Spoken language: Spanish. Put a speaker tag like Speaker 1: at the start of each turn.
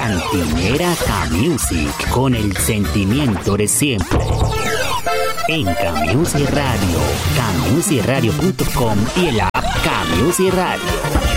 Speaker 1: Cantinera K-Music, con el sentimiento de siempre. En K-Music Radio, kmusicradio.com y el app K-Music Radio.